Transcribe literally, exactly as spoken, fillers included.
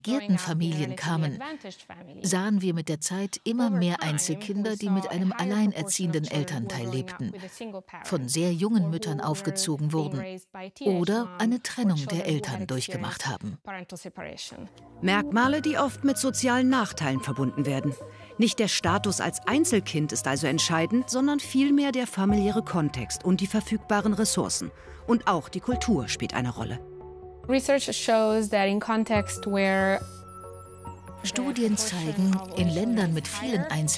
privilegierten Familien kamen, sahen wir mit der Zeit immer mehr Einzelkinder, die mit einem alleinerziehenden Elternteil lebten, von sehr jungen Müttern aufgezogen wurden oder eine Trennung der Eltern durchgemacht haben. Merkmale, die oft mit sozialen Nachteilen verbunden werden. Nicht der Status als Einzelkind ist also entscheidend, sondern vielmehr der familiäre Kontext und die verfügbaren Ressourcen. Und auch die Kultur spielt eine Rolle. Studien zeigen, in Ländern mit vielen Einzelkindern